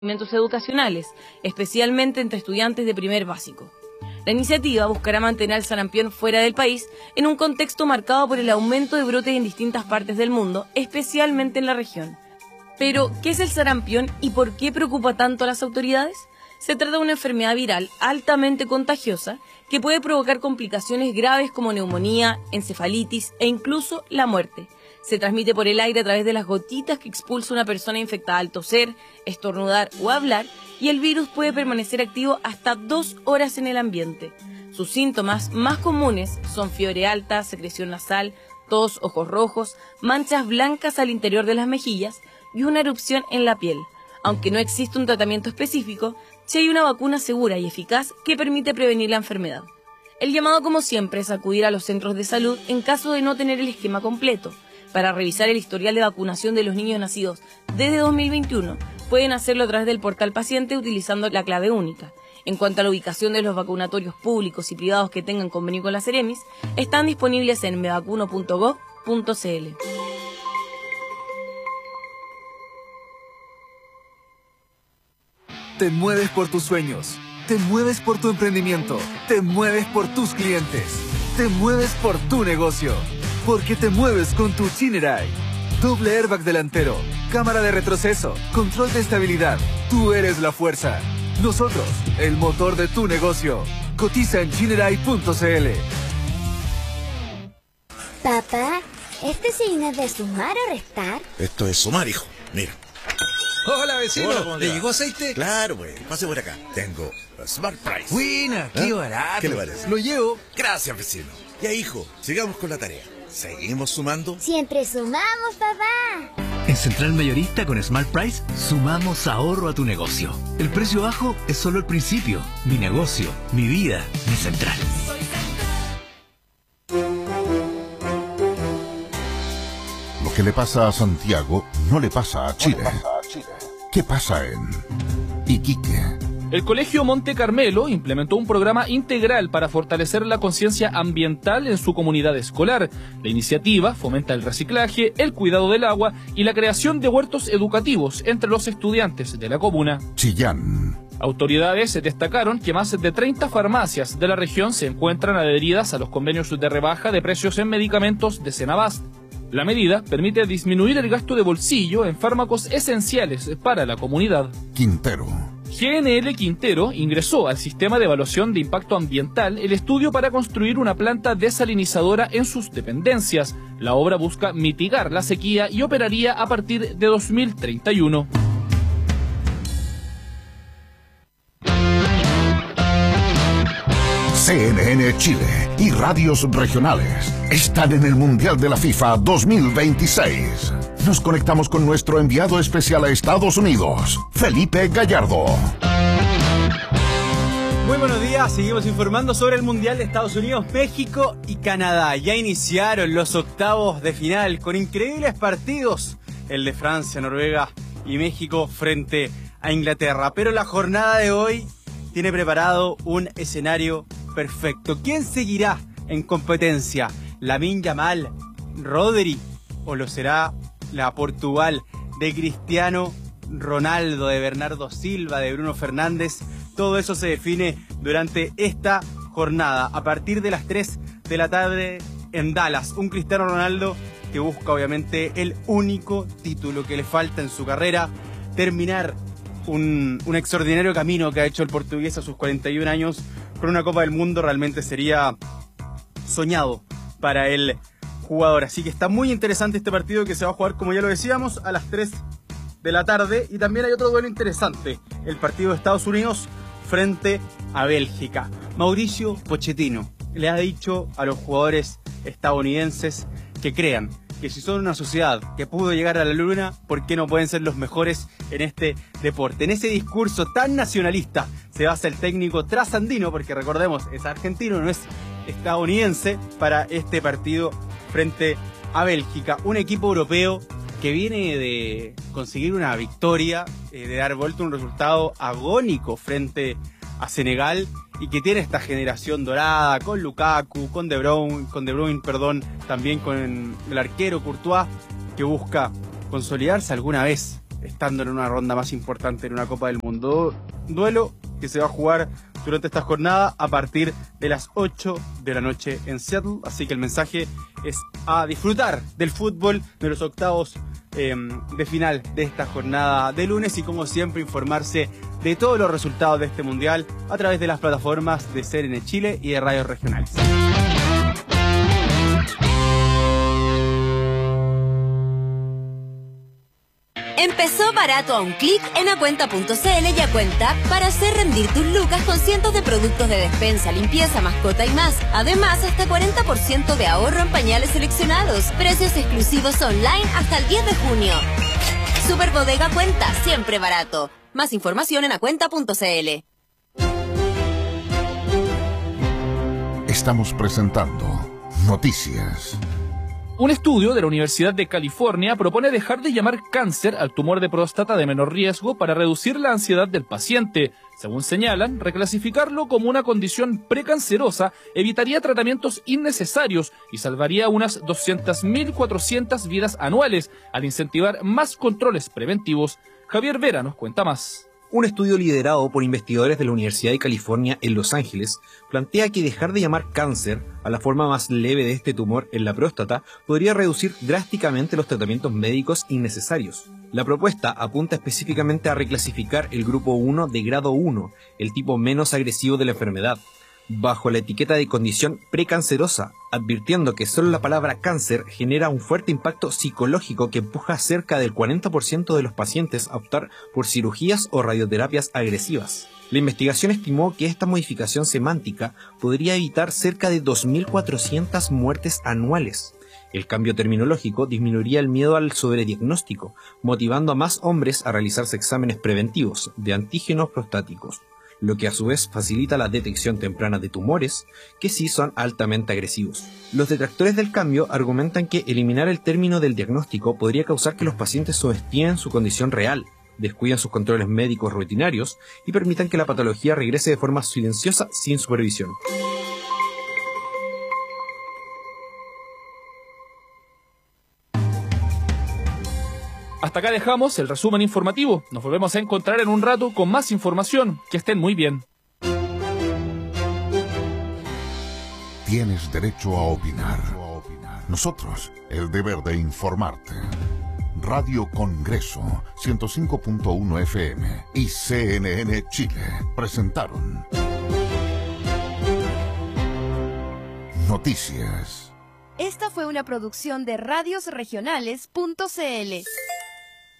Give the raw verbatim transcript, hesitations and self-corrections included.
Movimientos educacionales, especialmente entre estudiantes de primer básico. La iniciativa buscará mantener al sarampión fuera del país en un contexto marcado por el aumento de brotes en distintas partes del mundo, especialmente en la región. Pero, ¿qué es el sarampión y por qué preocupa tanto a las autoridades? Se trata de una enfermedad viral altamente contagiosa que puede provocar complicaciones graves como neumonía, encefalitis e incluso la muerte. Se transmite por el aire a través de las gotitas que expulsa una persona infectada al toser, estornudar o hablar, y el virus puede permanecer activo hasta dos horas en el ambiente. Sus síntomas más comunes son fiebre alta, secreción nasal, tos, ojos rojos, manchas blancas al interior de las mejillas y una erupción en la piel. Aunque no existe un tratamiento específico, sí hay una vacuna segura y eficaz que permite prevenir la enfermedad. El llamado, como siempre, es acudir a los centros de salud en caso de no tener el esquema completo. Para revisar el historial de vacunación de los niños nacidos desde dos mil veintiuno, pueden hacerlo a través del portal paciente utilizando la clave única. En cuanto a la ubicación de los vacunatorios públicos y privados que tengan convenio con la Ceremis, están disponibles en mevacuno punto gob punto cl. Te mueves por tus sueños, te mueves por tu emprendimiento, te mueves por tus clientes, te mueves por tu negocio. Porque te mueves con tu Chinerai. Doble airbag delantero, cámara de retroceso, control de estabilidad. Tú eres la fuerza. Nosotros, el motor de tu negocio. Cotiza en chinerai punto cl. Papá, ¿este signo es de sumar o restar? Esto es sumar, hijo. Mira. Hola, vecino. Hola, ¿cómo le ¿Le va? llegó aceite? Claro, güey. Pase por acá. Tengo Smart Price. Buena, qué ¿Eh? barato. ¿Qué le parece? Lo llevo. Gracias, vecino. Ya, hijo, sigamos con la tarea. ¿Seguimos sumando? Siempre sumamos, papá. En Central Mayorista con Smart Price sumamos ahorro a tu negocio. El precio bajo es solo el principio. Mi negocio, mi vida, mi Central. Lo que le pasa a Santiago no le pasa a Chile. ¿Qué pasa en Iquique? El Colegio Monte Carmelo implementó un programa integral para fortalecer la conciencia ambiental en su comunidad escolar. La iniciativa fomenta el reciclaje, el cuidado del agua y la creación de huertos educativos entre los estudiantes de la comuna. Chillán. Autoridades destacaron que más de treinta farmacias de la región se encuentran adheridas a los convenios de rebaja de precios en medicamentos de Senabast. La medida permite disminuir el gasto de bolsillo en fármacos esenciales para la comunidad. Quintero. G N L Quintero ingresó al sistema de evaluación de impacto ambiental el estudio para construir una planta desalinizadora en sus dependencias. La obra busca mitigar la sequía y operaría a partir de dos mil treinta y uno. C N N Chile y radios regionales están en el Mundial de la FIFA dos mil veintiséis. Nos conectamos con nuestro enviado especial a Estados Unidos, Felipe Gallardo. Muy buenos días, seguimos informando sobre el Mundial de Estados Unidos, México y Canadá. Ya iniciaron los octavos de final con increíbles partidos, el de Francia, Noruega y México frente a Inglaterra. Pero la jornada de hoy tiene preparado un escenario perfecto. ¿Quién seguirá en competencia? ¿Lamine Yamal, Rodri o lo será la Portugal de Cristiano Ronaldo, de Bernardo Silva, de Bruno Fernández? Todo eso se define durante esta jornada a partir de las tres de la tarde en Dallas. Un Cristiano Ronaldo que busca obviamente el único título que le falta en su carrera, terminar un, un extraordinario camino que ha hecho el portugués a sus cuarenta y un años con una Copa del Mundo. Realmente sería soñado para el jugador. Así que está muy interesante este partido que se va a jugar, como ya lo decíamos, a las tres de la tarde. Y también hay otro duelo interesante, el partido de Estados Unidos frente a Bélgica. Mauricio Pochettino le ha dicho a los jugadores estadounidenses que crean que si son una sociedad que pudo llegar a la luna, ¿por qué no pueden ser los mejores en este deporte? En ese discurso tan nacionalista se basa el técnico trasandino, porque recordemos, es argentino, no es estadounidense, para este partido frente a Bélgica. Un equipo europeo que viene de conseguir una victoria, eh, de dar vuelta un resultado agónico frente a Senegal, y que tiene esta generación dorada con Lukaku, con De Bruyne, con De Bruyne, perdón, también con el arquero Courtois, que busca consolidarse alguna vez estando en una ronda más importante en una Copa del Mundo. Duelo que se va a jugar durante esta jornada a partir de las ocho de la noche en Seattle. Así que el mensaje es a disfrutar del fútbol, de los octavos eh, de final de esta jornada de lunes y, como siempre, informarse de todos los resultados de este mundial a través de las plataformas de C N N Chile y de radios regionales. Empezó barato a un clic en acuenta punto c l y Acuenta para hacer rendir tus lucas con cientos de productos de despensa, limpieza, mascota y más. Además, hasta cuarenta por ciento de ahorro en pañales seleccionados. Precios exclusivos online hasta el diez de junio. Super Bodega Cuenta, siempre barato. Más información en acuenta punto c l. Estamos presentando Noticias. Un estudio de la Universidad de California propone dejar de llamar cáncer al tumor de próstata de menor riesgo para reducir la ansiedad del paciente. Según señalan, reclasificarlo como una condición precancerosa evitaría tratamientos innecesarios y salvaría unas doscientas mil cuatrocientas vidas anuales al incentivar más controles preventivos. Javier Vera nos cuenta más. Un estudio liderado por investigadores de la Universidad de California en Los Ángeles plantea que dejar de llamar cáncer a la forma más leve de este tumor en la próstata podría reducir drásticamente los tratamientos médicos innecesarios. La propuesta apunta específicamente a reclasificar el grupo uno de grado uno, el tipo menos agresivo de la enfermedad, bajo la etiqueta de condición precancerosa, advirtiendo que solo la palabra cáncer genera un fuerte impacto psicológico que empuja a cerca del cuarenta por ciento de los pacientes a optar por cirugías o radioterapias agresivas. La investigación estimó que esta modificación semántica podría evitar cerca de dos mil cuatrocientas muertes anuales. El cambio terminológico disminuiría el miedo al sobrediagnóstico, motivando a más hombres a realizarse exámenes preventivos de antígenos prostáticos, lo que a su vez facilita la detección temprana de tumores que sí son altamente agresivos. Los detractores del cambio argumentan que eliminar el término del diagnóstico podría causar que los pacientes subestimen su condición real, descuiden sus controles médicos rutinarios y permitan que la patología regrese de forma silenciosa sin supervisión. Hasta acá dejamos el resumen informativo. Nos volvemos a encontrar en un rato con más información. Que estén muy bien. Tienes derecho a opinar. Nosotros, el deber de informarte. Radio Congreso, ciento cinco punto uno F M y C N N Chile presentaron Noticias. Esta fue una producción de radios regionales punto c l.